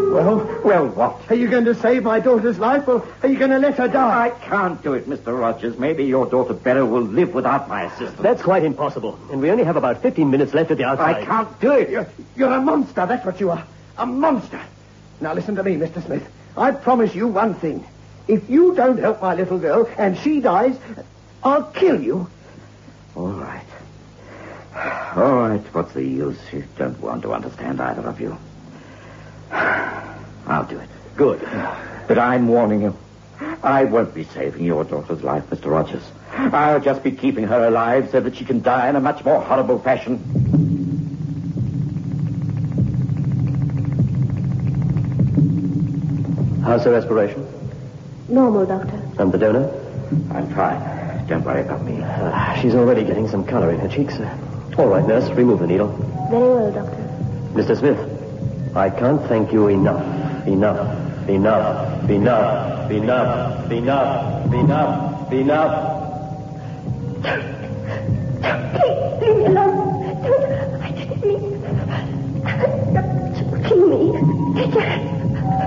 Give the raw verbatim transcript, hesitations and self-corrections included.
Well? Well, what? Are you going to save my daughter's life, or are you going to let her die? I can't do it, Mister Rogers. Maybe your daughter Beryl will live without my assistance. That's quite impossible. And we only have about fifteen minutes left at the outside. I can't do it. You're, you're a monster, that's what you are. A monster. Now listen to me, Mister Smith. I promise you one thing. If you don't help my little girl and she dies, I'll kill you. All right. All right, what's the use? You don't want to understand, either of you. I'll do it. Good. But I'm warning you. I won't be saving your daughter's life, Mister Rogers. I'll just be keeping her alive so that she can die in a much more horrible fashion. How's her respiration? Normal, Doctor. And the donor? I'm fine. Don't worry about me. Uh, she's already getting some color in her cheeks. Uh, all right, nurse, remove the needle. Very well, Doctor. Mister Smith, I can't thank you enough. Enough. Enough. Enough. Enough. Enough. Enough. Enough.